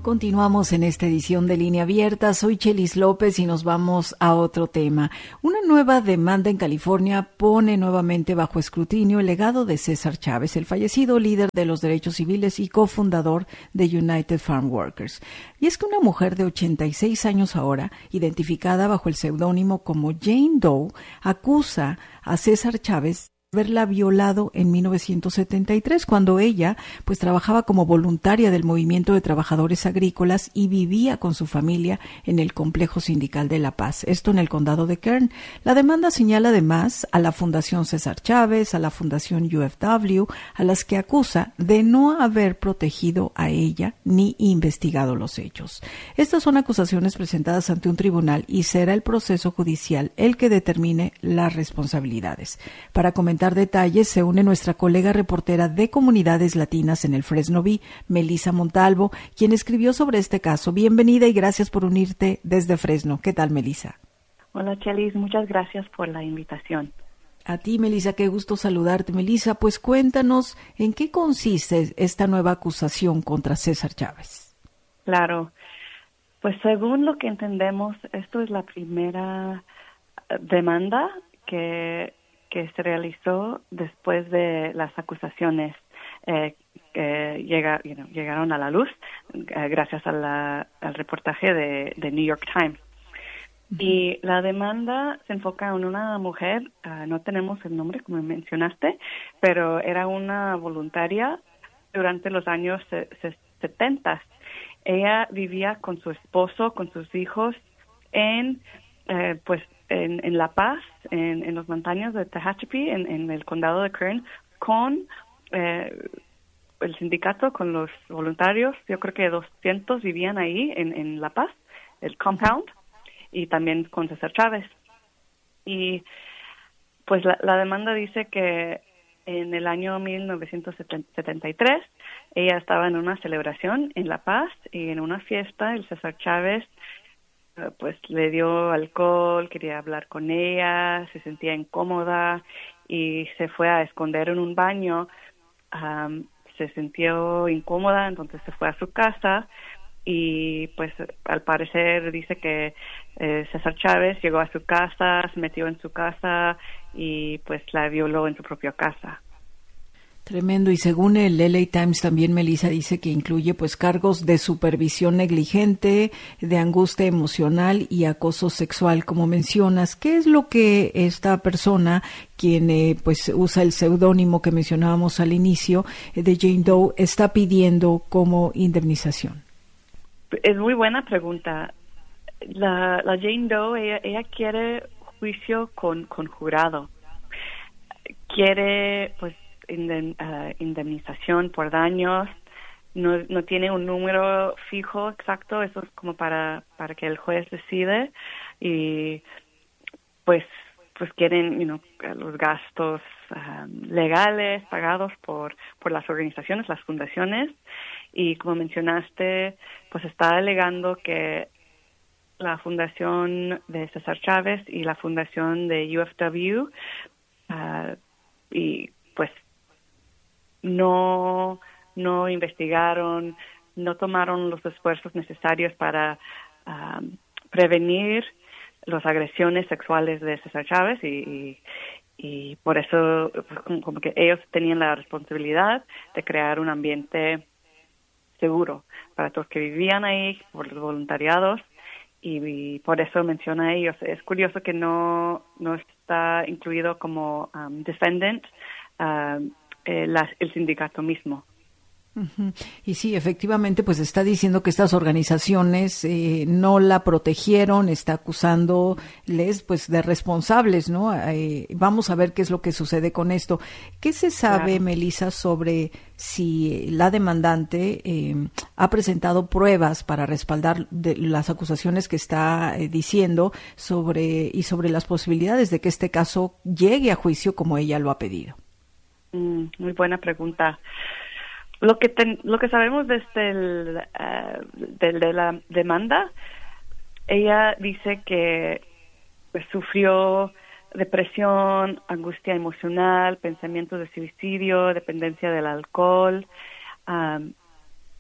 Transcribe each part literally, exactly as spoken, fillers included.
Continuamos en esta edición de Línea Abierta. Soy Chelis López y nos vamos a otro tema. Una nueva demanda en California pone nuevamente bajo escrutinio el legado de César Chávez, el fallecido líder de los derechos civiles y cofundador de United Farm Workers. Y es que una mujer de ochenta y seis años ahora, identificada bajo el seudónimo como Jane Doe, acusa a César Chávez haberla violado en mil novecientos setenta y tres, cuando ella pues trabajaba como voluntaria del Movimiento de Trabajadores Agrícolas y vivía con su familia en el Complejo Sindical de La Paz, esto en el condado de Kern. La demanda señala además a la Fundación César Chávez, a la Fundación U F W, a las que acusa de no haber protegido a ella ni investigado los hechos. Estas son acusaciones presentadas ante un tribunal y será el proceso judicial el que determine las responsabilidades. Para comentar detalles se une nuestra colega reportera de comunidades latinas en el Fresno Bee, Melissa Montalvo, quien escribió sobre este caso. Bienvenida y gracias por unirte desde Fresno. ¿Qué tal, Melissa? Hola, Chelis. Muchas gracias por la invitación. A ti, Melissa, qué gusto saludarte. Melissa, pues cuéntanos en qué consiste esta nueva acusación contra César Chávez. Claro. Pues según lo que entendemos, esto es la primera demanda que que se realizó después de las acusaciones eh, que llega, you know, llegaron a la luz eh, gracias a la, al reportaje de, de New York Times. Uh-huh. Y la demanda se enfoca en una mujer, uh, no tenemos el nombre como mencionaste, pero era una voluntaria durante los años setenta. Ella vivía con su esposo, con sus hijos en, eh, pues, En, en La Paz, en, en las montañas de Tehachapi, en, en el condado de Kern, con eh, el sindicato, con los voluntarios. Yo creo que doscientos vivían ahí en, en La Paz, el compound, y también con César Chávez. Y pues la, la demanda dice que en el año mil novecientos setenta y tres ella estaba en una celebración en La Paz y en una fiesta el César Chávez pues le dio alcohol, quería hablar con ella, se sentía incómoda y se fue a esconder en un baño. Um, se sintió incómoda, entonces se fue a su casa y pues al parecer dice que eh, César Chávez llegó a su casa, se metió en su casa y pues la violó en su propia casa. Tremendo. Y según el L A Times también, Melissa, dice que incluye pues cargos de supervisión negligente, de angustia emocional y acoso sexual, como mencionas. ¿Qué es lo que esta persona, quien eh, pues usa el seudónimo que mencionábamos al inicio eh, de Jane Doe, está pidiendo como indemnización? Es muy buena pregunta. La, la Jane Doe, ella, ella quiere juicio con, con jurado. Quiere pues indemnización por daños, no, no tiene un número fijo exacto, eso es como para, para que el juez decide y pues pues quieren you know, los gastos um, legales pagados por, por las organizaciones, las fundaciones y como mencionaste, pues está alegando que la fundación de César Chávez y la fundación de U F W uh, y pues no no investigaron, no tomaron los esfuerzos necesarios para um, prevenir las agresiones sexuales de César Chávez y, y, y por eso como, como que ellos tenían la responsabilidad de crear un ambiente seguro para todos que vivían ahí, por los voluntariados y, y por eso menciona a ellos. Es curioso que no no está incluido como um, defendant um, Eh, la, el sindicato mismo. Uh-huh. Y sí, efectivamente, pues está diciendo que estas organizaciones eh, no la protegieron, está acusándoles pues de responsables, ¿no? Eh, vamos a ver qué es lo que sucede con esto. ¿Qué se sabe, claro, Melissa, sobre si la demandante eh, ha presentado pruebas para respaldar de las acusaciones que está eh, diciendo sobre y sobre las posibilidades de que este caso llegue a juicio como ella lo ha pedido? Mm, muy buena pregunta. Lo que ten, lo que sabemos desde el uh, de, de la demanda, ella dice que pues, sufrió depresión, angustia emocional, pensamientos de suicidio, dependencia del alcohol, um,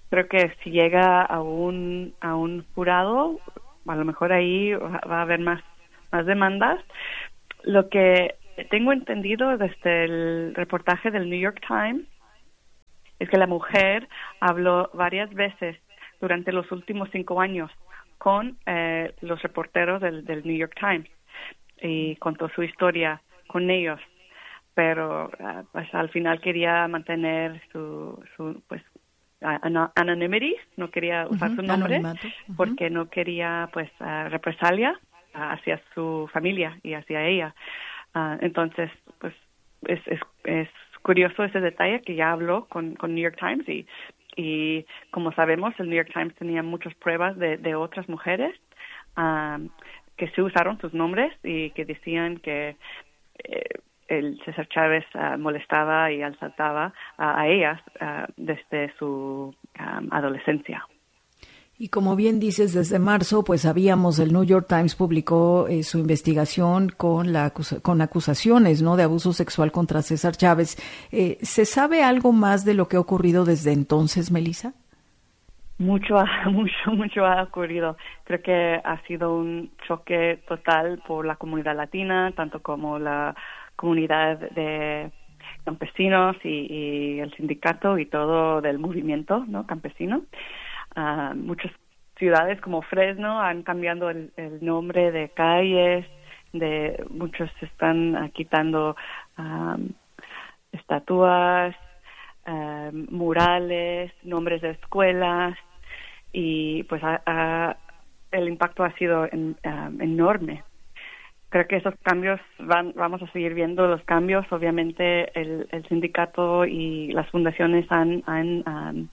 creo que si llega a un a un jurado, a lo mejor ahí va a haber más más demandas. Lo que tengo entendido desde el reportaje del New York Times es que la mujer habló varias veces durante los últimos cinco años con eh, los reporteros del, del New York Times y contó su historia con ellos, pero uh, pues al final quería mantener su, su pues an- anonymity, no quería usar uh-huh, su nombre uh-huh. porque no quería pues uh, represalia uh, hacia su familia y hacia ella. Uh, entonces pues es, es es curioso ese detalle que ya habló con con New York Times y y como sabemos el New York Times tenía muchas pruebas de de otras mujeres um, que sí usaron sus nombres y que decían que eh, el César Chávez uh, molestaba y asaltaba uh, a ellas uh, desde su um, adolescencia. Y como bien dices, desde marzo, pues sabíamos, el New York Times publicó eh, su investigación con la acusa- con acusaciones, ¿no?, de abuso sexual contra César Chávez. Eh, ¿Se sabe algo más de lo que ha ocurrido desde entonces, Melissa? Mucho, mucho, mucho ha ocurrido. Creo que ha sido un choque total por la comunidad latina, tanto como la comunidad de campesinos y, y el sindicato y todo del movimiento, ¿no?, campesino. Uh, muchas ciudades como Fresno han cambiado el, el nombre de calles, de muchos están uh, quitando um, estatuas, uh, murales, nombres de escuelas y pues a, a, el impacto ha sido en, uh, enorme. Creo que esos cambios van, vamos a seguir viendo los cambios. Obviamente el, el sindicato y las fundaciones han, han um,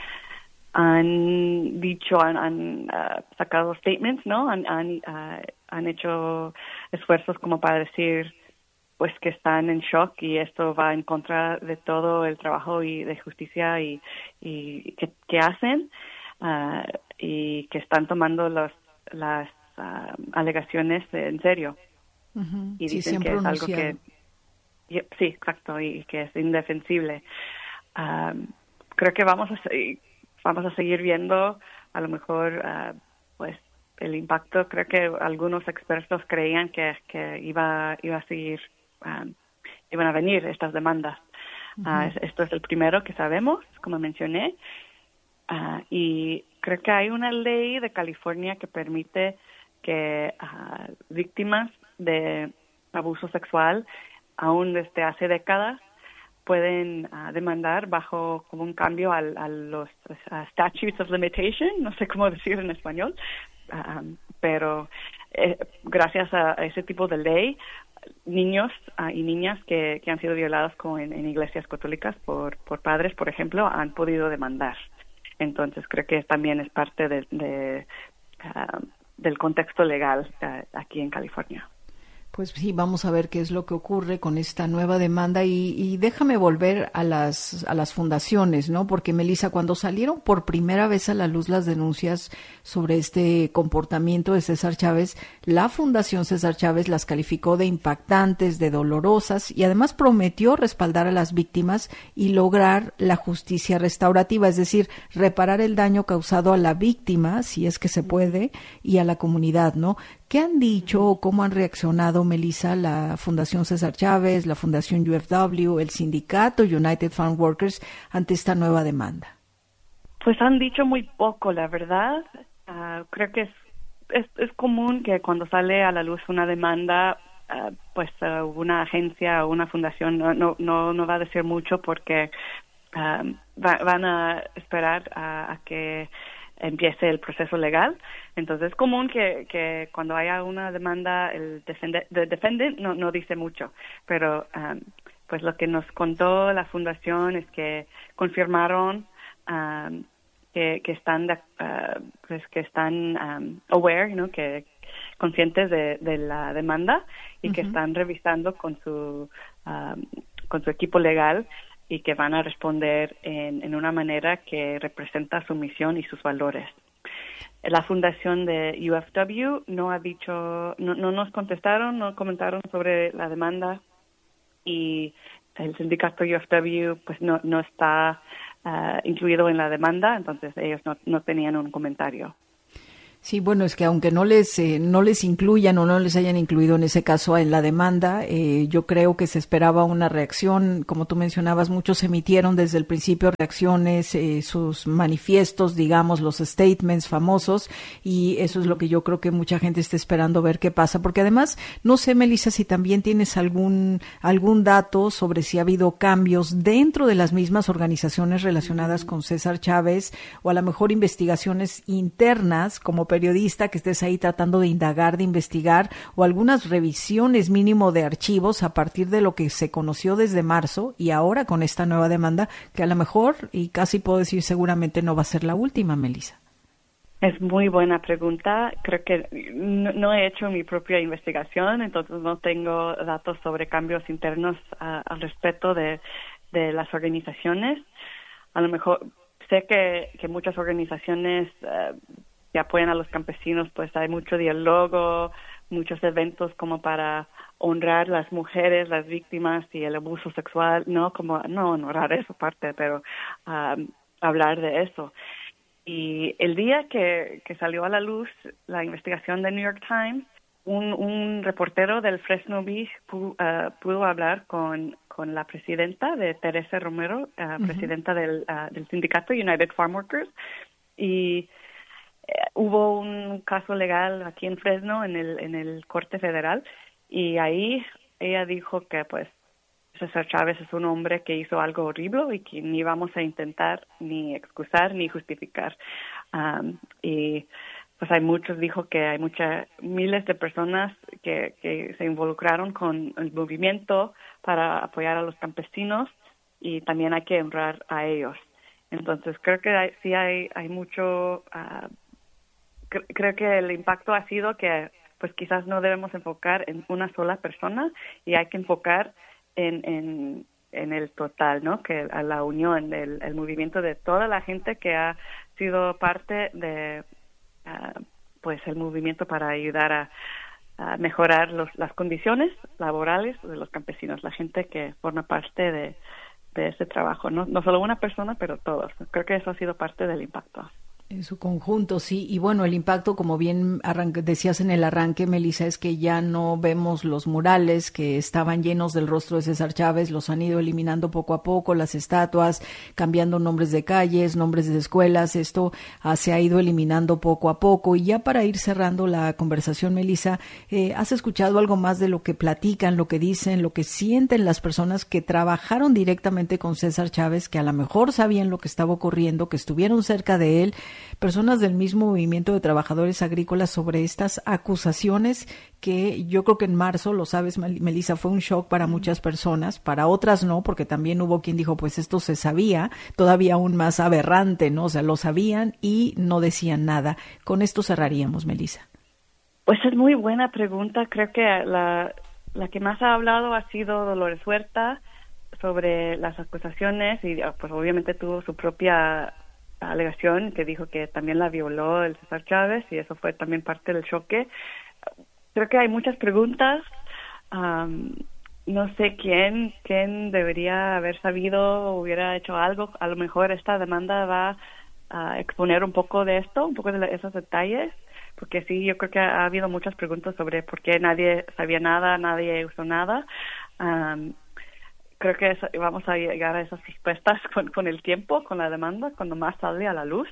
han dicho, han, han uh, sacado statements, ¿no? Han, han, uh, han hecho esfuerzos como para decir, pues, que están en shock y esto va en contra de todo el trabajo y de justicia y, y que, que hacen uh, y que están tomando los, las uh, alegaciones en serio. Uh-huh. Y sí, dicen que es algo que... Sí, exacto, y que es indefensible. Um, creo que vamos a seguir... Vamos a seguir viendo, a lo mejor, uh, pues, el impacto. Creo que algunos expertos creían que, que iba, iba a seguir, um, iban a venir estas demandas. Uh-huh. Uh, esto es el primero que sabemos, como mencioné. Uh, y creo que hay una ley de California que permite que uh, víctimas de abuso sexual, aún desde hace décadas, pueden uh, demandar bajo como un cambio al, a los uh, statutes of limitation, no sé cómo decir en español, uh, pero eh, gracias a, a ese tipo de ley, niños uh, y niñas que, que han sido violados como en, en iglesias católicas por, por padres, por ejemplo, han podido demandar. Entonces creo que también es parte de, de, uh, del contexto legal uh, aquí en California. Pues sí, vamos a ver qué es lo que ocurre con esta nueva demanda y, y déjame volver a las a las fundaciones, ¿no? Porque, Melissa, cuando salieron por primera vez a la luz las denuncias sobre este comportamiento de César Chávez, la Fundación César Chávez las calificó de impactantes, de dolorosas y además prometió respaldar a las víctimas y lograr la justicia restaurativa, es decir, reparar el daño causado a la víctima, si es que se puede, y a la comunidad, ¿no? ¿Qué han dicho o cómo han reaccionado, Melissa, la Fundación César Chávez, la Fundación U F W, el sindicato United Farm Workers ante esta nueva demanda? Pues han dicho muy poco, la verdad. Uh, creo que es, es es común que cuando sale a la luz una demanda, uh, pues uh, una agencia o una fundación no no no, no va a decir mucho porque uh, va, van a esperar a, a que empiece el proceso legal. Entonces es común que, que cuando haya una demanda el defende, de defendant no, no dice mucho, pero um, pues lo que nos contó la fundación es que confirmaron um, que, que están de, uh, pues que están um, aware, ¿no?, que conscientes de, de la demanda y uh-huh. que están revisando con su um, con su equipo legal y que van a responder en, en una manera que representa su misión y sus valores. La fundación de U F W no ha dicho, no, no nos contestaron, no comentaron sobre la demanda y el sindicato U F W pues no, no está uh, incluido en la demanda, entonces ellos no, no tenían un comentario. Sí, bueno, es que aunque no les eh, no les incluyan o no les hayan incluido en ese caso en la demanda, eh, yo creo que se esperaba una reacción. Como tú mencionabas, muchos emitieron desde el principio reacciones, eh, sus manifiestos, digamos, los statements famosos, y eso es lo que yo creo que mucha gente está esperando ver qué pasa. Porque además, no sé, Melissa, si también tienes algún algún dato sobre si ha habido cambios dentro de las mismas organizaciones relacionadas con César Chávez, o a lo mejor investigaciones internas como periodista que estés ahí tratando de indagar, de investigar, o algunas revisiones mínimo de archivos a partir de lo que se conoció desde marzo y ahora con esta nueva demanda, que a lo mejor, y casi puedo decir seguramente, no va a ser la última, Melissa. Es muy buena pregunta. Creo que no, no he hecho mi propia investigación, entonces no tengo datos sobre cambios internos uh, al respecto de, de las organizaciones. A lo mejor sé que, que muchas organizaciones uh, que apoyan a los campesinos, pues hay mucho diálogo, muchos eventos como para honrar las mujeres, las víctimas y el abuso sexual, no como no honrar esa parte, pero um, hablar de eso. Y el día que, que salió a la luz la investigación del New York Times, un, un reportero del Fresno Bee pudo, uh, pudo hablar con, con la presidenta de Teresa Romero, uh, uh-huh. presidenta del, uh, del sindicato United Farm Workers, y hubo un caso legal aquí en Fresno, en el en el Corte Federal, y ahí ella dijo que pues César Chávez es un hombre que hizo algo horrible y que ni vamos a intentar ni excusar ni justificar. Um, y pues hay muchos, dijo que hay muchas, miles de personas que, que se involucraron con el movimiento para apoyar a los campesinos, y también hay que honrar a ellos. Entonces creo que hay, sí hay, hay mucho... Uh, Creo que el impacto ha sido que pues quizás no debemos enfocar en una sola persona y hay que enfocar en, en, en el total, ¿no? Que a la unión, el, el movimiento de toda la gente que ha sido parte de uh, pues el movimiento para ayudar a, a mejorar los, las condiciones laborales de los campesinos, la gente que forma parte de, de ese trabajo, ¿no? No solo una persona, pero todos. Creo que eso ha sido parte del impacto. En su conjunto, sí. Y bueno, el impacto, como bien arranque, decías en el arranque, Melissa, es que ya no vemos los murales que estaban llenos del rostro de César Chávez, los han ido eliminando poco a poco, las estatuas, cambiando nombres de calles, nombres de escuelas, esto ah, se ha ido eliminando poco a poco. Y ya para ir cerrando la conversación, Melissa, eh, ¿has escuchado algo más de lo que platican, lo que dicen, lo que sienten las personas que trabajaron directamente con César Chávez, que a lo mejor sabían lo que estaba ocurriendo, que estuvieron cerca de él, personas del mismo movimiento de trabajadores agrícolas, sobre estas acusaciones que yo creo que en marzo, lo sabes, Melissa, fue un shock para muchas personas, para otras no, porque también hubo quien dijo, pues esto se sabía, todavía aún más aberrante, ¿no? O sea, lo sabían y no decían nada. Con esto cerraríamos, Melissa. Pues es muy buena pregunta. Creo que la, la que más ha hablado ha sido Dolores Huerta sobre las acusaciones y pues obviamente tuvo su propia alegación que dijo que también la violó el César Chávez y eso fue también parte del choque. Creo que hay muchas preguntas. Um, no sé quién quién debería haber sabido o hubiera hecho algo. A lo mejor esta demanda va a exponer un poco de esto, un poco de esos detalles, porque sí, yo creo que ha habido muchas preguntas sobre por qué nadie sabía nada, nadie usó nada. Um, Creo que eso, vamos a llegar a esas respuestas con, con el tiempo, con la demanda, cuando más sale a la luz.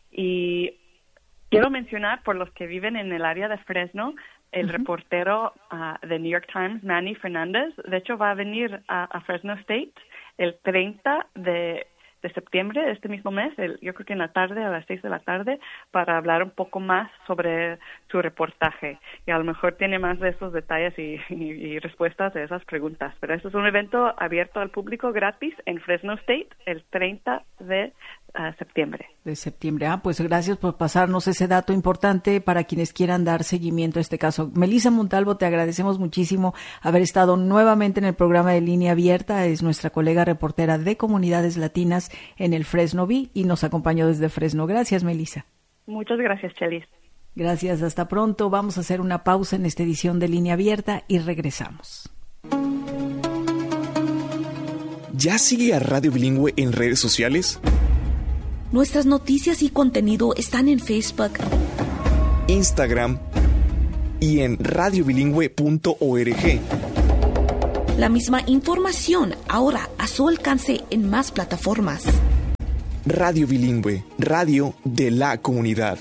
Y quiero mencionar, por los que viven en el área de Fresno, el uh-huh. reportero uh, de New York Times, Manny Fernández, de hecho va a venir a, a Fresno State el treinta de septiembre de este mismo mes, el, yo creo que en la tarde, a las seis de la tarde, para hablar un poco más sobre su reportaje. Y a lo mejor tiene más de esos detalles y, y, y respuestas de esas preguntas. Pero eso es un evento abierto al público gratis en Fresno State el treinta de septiembre. De septiembre. Ah, pues gracias por pasarnos ese dato importante para quienes quieran dar seguimiento a este caso. Melissa Montalvo, te agradecemos muchísimo haber estado nuevamente en el programa de Línea Abierta. Es nuestra colega reportera de comunidades latinas en el Fresno Bee y nos acompañó desde Fresno. Gracias, Melissa. Muchas gracias, Chelis. Gracias, hasta pronto. Vamos a hacer una pausa en esta edición de Línea Abierta y regresamos. ¿Ya sigue a Radio Bilingüe en redes sociales? Nuestras noticias y contenido están en Facebook, Instagram y en radio bilingüe punto org. La misma información ahora a su alcance en más plataformas. Radio Bilingüe, radio de la comunidad.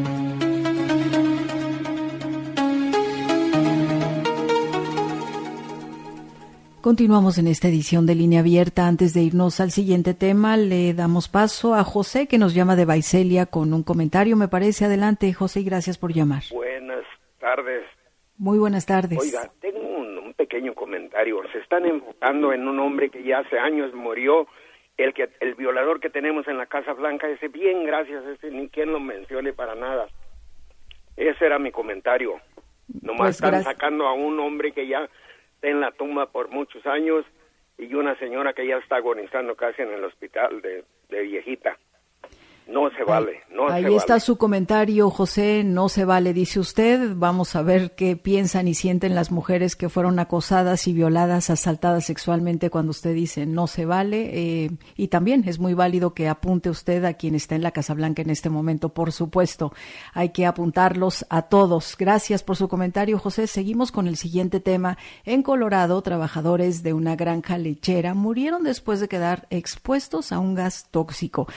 Continuamos en esta edición de Línea Abierta. Antes de irnos al siguiente tema, le damos paso a José, que nos llama de Vaiselia con un comentario, me parece. Adelante, José, y gracias por llamar. Buenas tardes. Muy buenas tardes. Oiga, tengo un, un pequeño comentario. Se están enfocando en un hombre que ya hace años murió, el que el violador que tenemos en la Casa Blanca. Ese, bien, gracias, ese ni quien lo mencione para nada. Ese era mi comentario. Nomás pues están gracias. Sacando a un hombre que ya está en la tumba por muchos años y una señora que ya está agonizando casi en el hospital de, de viejita. No se vale, no Ahí se está vale. Su comentario, José, no se vale, dice usted. Vamos a ver qué piensan y sienten las mujeres que fueron acosadas y violadas, asaltadas sexualmente cuando usted dice no se vale. Eh, y también es muy válido que apunte usted a quien está en la Casa Blanca en este momento, por supuesto. Hay que apuntarlos a todos. Gracias por su comentario, José. Seguimos con el siguiente tema. En Colorado, trabajadores de una granja lechera murieron después de quedar expuestos a un gas tóxico.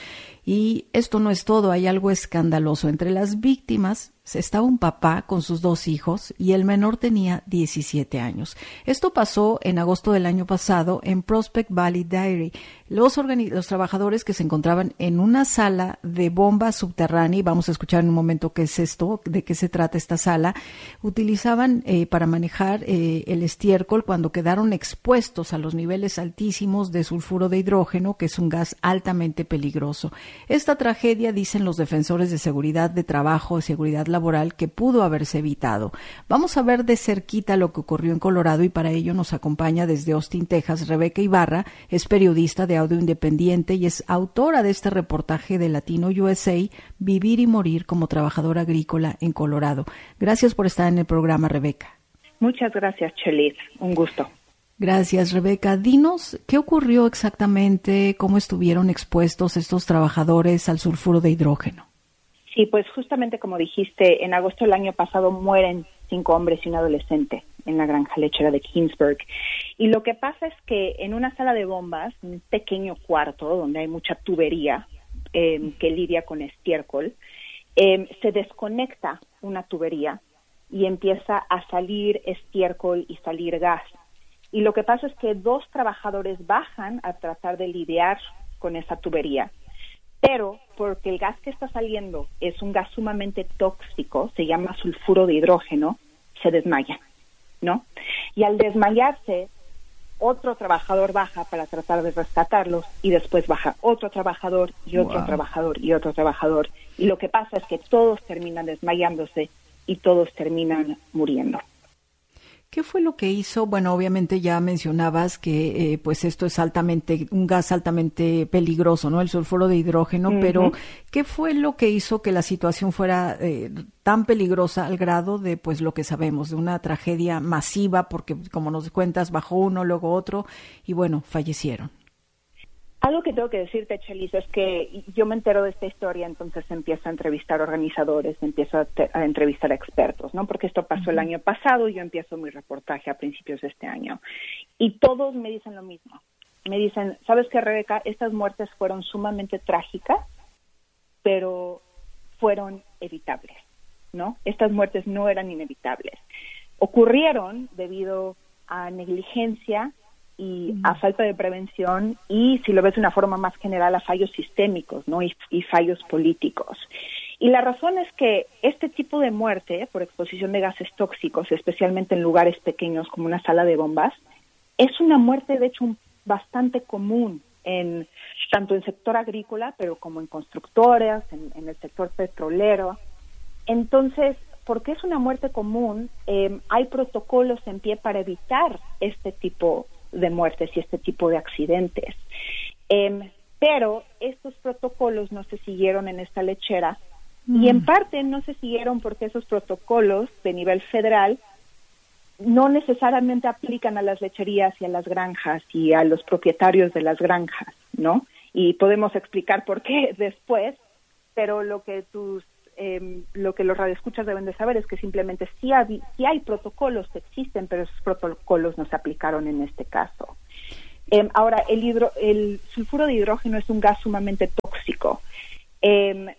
Y esto no es todo, hay algo escandaloso. Entre las víctimas estaba un papá con sus dos hijos y el menor tenía diecisiete años. Esto pasó en agosto del año pasado en Prospect Valley Dairy. Los, organi- los trabajadores que se encontraban en una sala de bomba subterránea, y vamos a escuchar en un momento qué es esto, de qué se trata esta sala, utilizaban eh, para manejar eh, el estiércol cuando quedaron expuestos a los niveles altísimos de sulfuro de hidrógeno, que es un gas altamente peligroso. Esta tragedia, dicen los defensores de seguridad de trabajo y seguridad laboral, que pudo haberse evitado. Vamos a ver de cerquita lo que ocurrió en Colorado y para ello nos acompaña desde Austin, Texas, Rebeca Ibarra. Es periodista de Audio Independiente y es autora de este reportaje de Latino U S A, Vivir y Morir como Trabajadora Agrícola en Colorado. Gracias por estar en el programa, Rebeca. Muchas gracias, Chelis. Un gusto. Gracias, Rebeca. Dinos, ¿qué ocurrió exactamente? ¿Cómo estuvieron expuestos estos trabajadores al sulfuro de hidrógeno? Sí, pues justamente como dijiste, en agosto del año pasado mueren cinco hombres y un adolescente en la granja lechera de Kingsburg. Y lo que pasa es que en una sala de bombas, un pequeño cuarto donde hay mucha tubería eh, que lidia con estiércol, eh, se desconecta una tubería y empieza a salir estiércol y salir gas. Y lo que pasa es que dos trabajadores bajan a tratar de lidiar con esa tubería, pero porque el gas que está saliendo es un gas sumamente tóxico, se llama sulfuro de hidrógeno, se desmayan, ¿no? Y al desmayarse, otro trabajador baja para tratar de rescatarlos y después baja otro trabajador y otro wow. trabajador y otro trabajador. Y lo que pasa es que todos terminan desmayándose y todos terminan muriendo. ¿Qué fue lo que hizo? Bueno, obviamente ya mencionabas que eh, pues esto es altamente, un gas altamente peligroso, ¿no? El sulfuro de hidrógeno, uh-huh. Pero ¿qué fue lo que hizo que la situación fuera eh, tan peligrosa al grado de pues lo que sabemos, de una tragedia masiva? Porque como nos cuentas, bajó uno, luego otro y bueno, fallecieron. Algo que tengo que decirte, Chelis, es que yo me entero de esta historia, entonces empiezo a entrevistar organizadores, empiezo a, te- a entrevistar a expertos, ¿no? Porque esto pasó uh-huh. el año pasado y yo empiezo mi reportaje a principios de este año. Y todos me dicen lo mismo. Me dicen, ¿sabes qué, Rebeca? Estas muertes fueron sumamente trágicas, pero fueron evitables, ¿no? Estas muertes no eran inevitables. Ocurrieron debido a negligencia y a falta de prevención y, si lo ves de una forma más general, a fallos sistémicos, ¿no? Y, y fallos políticos. Y la razón es que este tipo de muerte por exposición de gases tóxicos, especialmente en lugares pequeños como una sala de bombas, es una muerte, de hecho, bastante común en tanto en sector agrícola, pero como en constructoras, en, en el sector petrolero. Entonces, porque es una muerte común, eh, hay protocolos en pie para evitar este tipo de muertes y este tipo de accidentes. Eh, pero estos protocolos no se siguieron en esta lechera mm. y en parte no se siguieron porque esos protocolos de nivel federal no necesariamente aplican a las lecherías y a las granjas y a los propietarios de las granjas, ¿no? Y podemos explicar por qué después, pero lo que tus eh, lo que los radioescuchas deben de saber es que simplemente sí hay, sí hay protocolos que existen, pero esos protocolos no se aplicaron en este caso. Eh, ahora, el, hidro, el sulfuro de hidrógeno es un gas sumamente tóxico eh,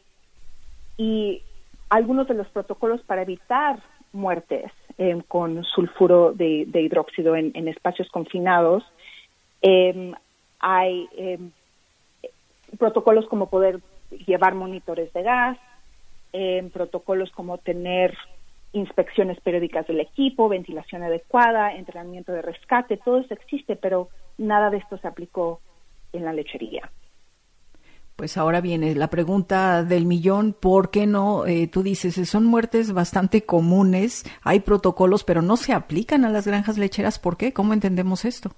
y algunos de los protocolos para evitar muertes eh, con sulfuro de, de hidróxido en, en espacios confinados, eh, hay eh, protocolos como poder llevar monitores de gas, eh, protocolos como tener inspecciones periódicas del equipo, ventilación adecuada, entrenamiento de rescate, todo eso existe, pero nada de esto se aplicó en la lechería. Pues ahora viene la pregunta del millón, ¿por qué no? Eh, tú dices, son muertes bastante comunes, hay protocolos, pero no se aplican a las granjas lecheras, ¿por qué? ¿Cómo entendemos esto?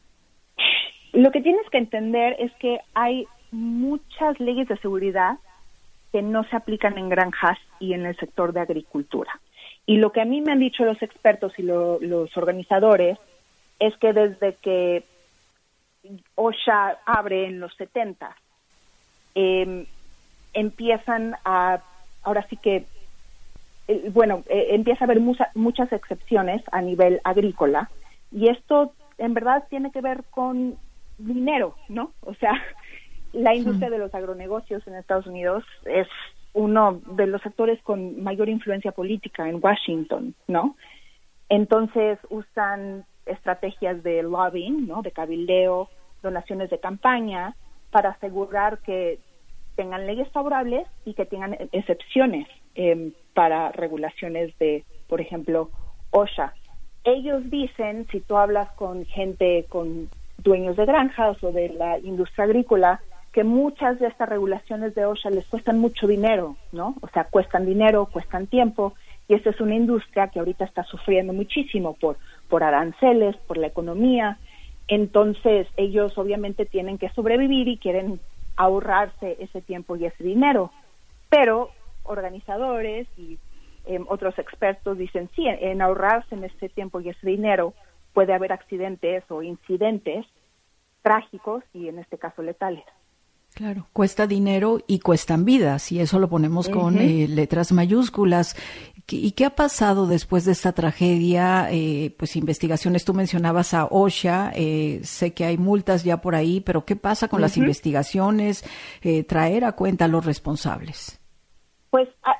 Lo que tienes que entender es que hay muchas leyes de seguridad que no se aplican en granjas y en el sector de agricultura. Y lo que a mí me han dicho los expertos y lo, los organizadores es que desde que OSHA abre en los setenta, eh, empiezan a, ahora sí que, eh, bueno, eh, empieza a haber mucha, muchas excepciones a nivel agrícola, y esto en verdad tiene que ver con dinero, ¿no? O sea, la industria de los agronegocios en Estados Unidos es uno de los sectores con mayor influencia política en Washington, ¿no? Entonces usan estrategias de lobbying, ¿no? De cabildeo, donaciones de campaña, para asegurar que tengan leyes favorables y que tengan excepciones eh, para regulaciones de, por ejemplo, OSHA. Ellos dicen, si tú hablas con gente, con dueños de granjas o de la industria agrícola, que muchas de estas regulaciones de OSHA les cuestan mucho dinero, ¿no? O sea, cuestan dinero, cuestan tiempo, y esta es una industria que ahorita está sufriendo muchísimo por, por aranceles, por la economía. Entonces, ellos obviamente tienen que sobrevivir y quieren ahorrarse ese tiempo y ese dinero. Pero organizadores y eh, otros expertos dicen, sí, en, en ahorrarse en ese tiempo y ese dinero puede haber accidentes o incidentes trágicos y en este caso letales. Claro, cuesta dinero y cuestan vidas, y eso lo ponemos uh-huh. con eh, letras mayúsculas. ¿Y qué ha pasado después de esta tragedia? Eh, pues investigaciones, tú mencionabas a OSHA, eh, sé que hay multas ya por ahí, pero ¿qué pasa con uh-huh. las investigaciones? Eh, traer a cuenta a los responsables. Pues a,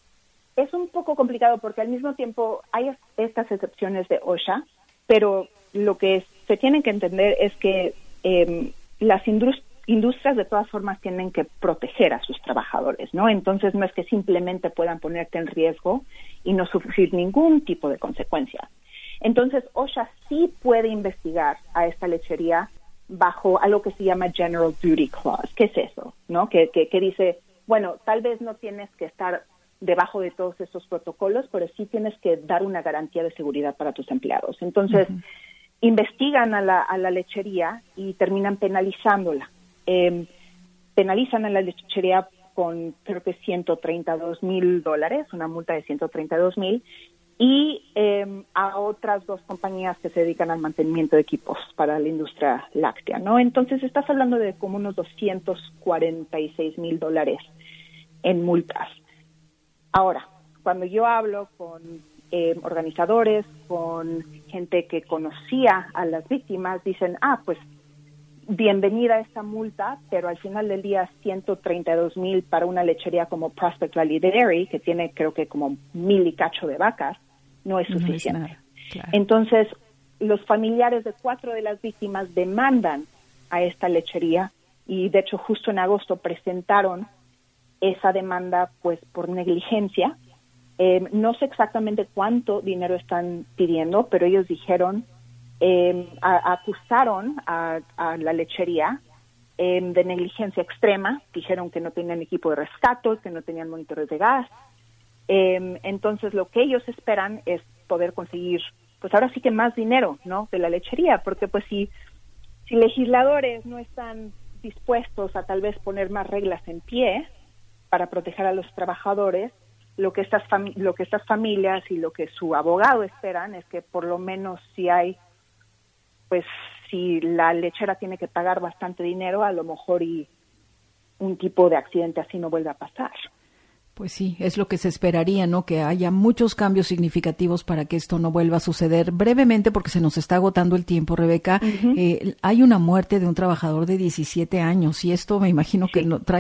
es un poco complicado porque al mismo tiempo hay estas excepciones de OSHA, pero lo que se tiene que entender es que eh, las industrias industrias de todas formas tienen que proteger a sus trabajadores, ¿no? Entonces no es que simplemente puedan ponerte en riesgo y no sufrir ningún tipo de consecuencia. Entonces OSHA sí puede investigar a esta lechería bajo algo que se llama General Duty Clause. ¿Qué es eso? ¿No? Que, que, que dice, bueno, tal vez no tienes que estar debajo de todos esos protocolos, pero sí tienes que dar una garantía de seguridad para tus empleados. Entonces uh-huh. investigan a la, a la lechería y terminan penalizándola. Eh, penalizan a la lechería con creo que ciento treinta y dos mil dólares, una multa de ciento treinta y dos mil, y eh, a otras dos compañías que se dedican al mantenimiento de equipos para la industria láctea, ¿no? Entonces estás hablando de como unos doscientos cuarenta y seis mil dólares en multas. Ahora, cuando yo hablo con eh, organizadores, con gente que conocía a las víctimas, dicen, ah, pues bienvenida a esta multa, pero al final del día ciento treinta y dos mil para una lechería como Prospect Valley Dairy, que tiene creo que como mil y cacho de vacas, no es suficiente. No es nada, claro. Entonces, los familiares de cuatro de las víctimas demandan a esta lechería y de hecho justo en agosto presentaron esa demanda pues por negligencia. Eh, no sé exactamente cuánto dinero están pidiendo, pero ellos dijeron Eh, a, acusaron a, a la lechería eh, de negligencia extrema, dijeron que no tenían equipo de rescate, que no tenían monitores de gas. Eh, entonces lo que ellos esperan es poder conseguir, pues ahora sí que más dinero, ¿no? De la lechería, porque pues si, si legisladores no están dispuestos a tal vez poner más reglas en pie para proteger a los trabajadores, lo que estas fami- lo que estas familias y lo que su abogado esperan es que por lo menos si hay, pues si la lechera tiene que pagar bastante dinero, a lo mejor y un tipo de accidente así no vuelve a pasar. Pues sí, es lo que se esperaría, ¿no? Que haya muchos cambios significativos para que esto no vuelva a suceder. Brevemente, porque se nos está agotando el tiempo, Rebeca, uh-huh. eh, hay una muerte de un trabajador de diecisiete años y esto me imagino sí. que no, trae